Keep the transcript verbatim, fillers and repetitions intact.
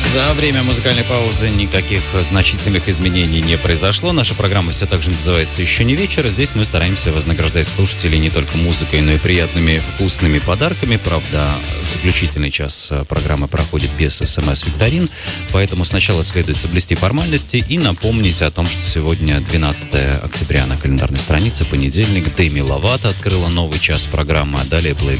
За время музыкальной паузы никаких значительных изменений не произошло. Наша программа все так же называется «Еще не вечер». Здесь мы стараемся вознаграждать слушателей не только музыкой, но и приятными вкусными подарками. Правда, заключительный час программы проходит без смс-викторин, поэтому сначала следует соблюсти формальности и напомнить о том, что сегодня двенадцатое октября на календарной странице, понедельник. Деми Ловато открыла новый час программы, а далее Плей